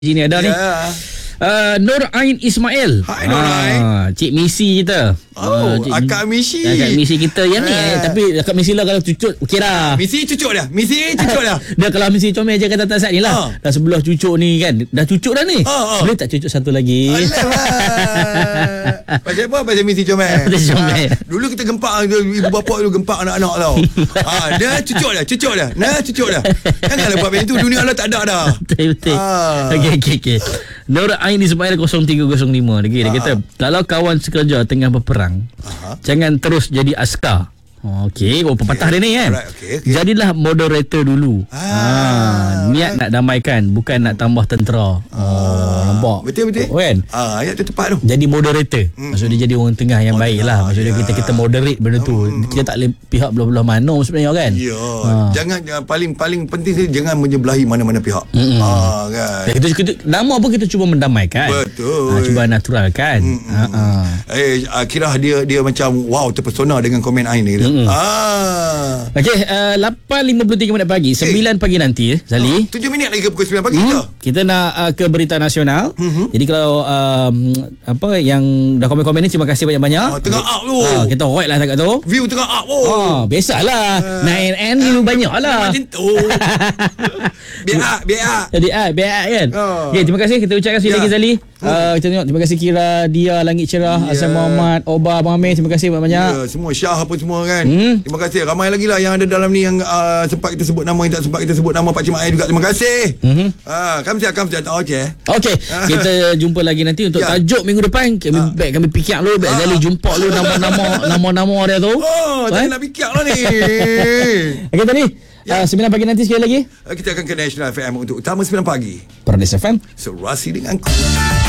Sini ada ni Nur Ain Ismail. Hai Nur Ain. Cik Misi kita. Akak Misi. Akak Misi kita yang ni tapi akak Misi lah kalau cucuk okey dah. Misi cucuk dah. Misi cucuk dah. Dia kalau Misi comel je kata tak sat ni lah. Dah sebelah cucuk ni kan. Dah cucuk dah ni. Boleh tak cucuk satu lagi? Pasal apa? Pasal Misi comel. Pasal comel. Dulu kita gempak ibu bapa dulu gempak anak-anak tau. Dia cucuk dah. Nah cucuk dah. Janganlah buat macam tu. Dunia Allah tak ada dah. Betul. Okey. Nur Ain Ismail 0305 dia kata kalau kawan sekerja tengah berperang, jangan terus jadi askar. Okey, pepatah dia ni kan. Okay. Jadilah moderator dulu. Niat nak damaikan, bukan nak tambah tentera. Nampak? Betul. Kan? Ayat tu tepat tu. Jadi moderator. Maksud dia jadi orang tengah yang baik lah. Maksud dia kita moderate benda tu. Kita tak boleh pihak belah-belah mana sebenarnya kan. Ya. Jangan paling penting sekali jangan menyebelahi mana-mana pihak. Kan. Kita nama pun kita cuba mendamaikan. Betul. Cuba naturalkan. Kira dia macam wow terpesona dengan komen Ain ni. Okey, 8.53 minit pagi, 9 pagi nanti Zali. 7 minit lagi ke pukul 9 pagi kita nak ke berita nasional. Jadi kalau apa yang dah komen-komen ni terima kasih banyak-banyak. Tengah up tu. Kita right lah tak tu. View tengah up tu. Biasalah. 9N view banyak lah. Macam tu. Biar. Jadi kan. Okey, terima kasih kita ucapkan sekali lagi Zali. Kita tengok terima kasih Kira, Dia, Langit Cerah, Asam Muhammad, Oba, Abang Amir, terima kasih banyak-banyak. Semua Syah apa semua kan. Terima kasih. Ramai lagi lah yang ada dalam ni yang sempat kita sebut nama, yang tak sempat kita sebut nama Pak Cik Mak Ai juga. Terima kasih. Kami okey. Okey, kita jumpa lagi nanti untuk tajuk minggu depan. Kami fikir lu, Zali jumpa lu nama-nama dia tu. Tak nak fikir lah ni. Okey tadi 9 pagi nanti sekali lagi kita akan ke National FM untuk Utama 9 Pagi. Paradise FM Serasi denganku.